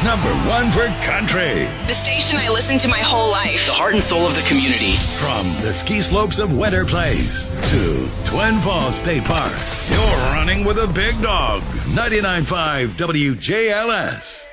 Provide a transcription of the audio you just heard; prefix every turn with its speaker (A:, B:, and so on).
A: number one for country.
B: The station I listened to my whole life.
C: The heart and soul of the community.
A: From the ski slopes of Winter Place to Twin Falls State Park, you're running with a big dog. 99.5 WJLS.